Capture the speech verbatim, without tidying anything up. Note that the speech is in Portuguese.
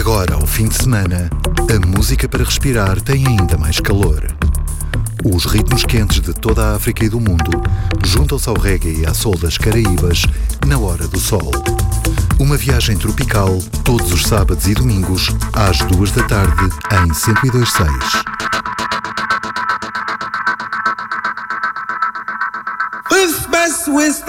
Agora, ao fim de semana, a música para respirar tem ainda mais calor. Os ritmos quentes de toda a África e do mundo juntam-se ao reggae e à soul das Caraíbas na hora do sol. Uma viagem tropical todos os sábados e domingos às duas da tarde em cento e dois ponto seis. With best wisdom.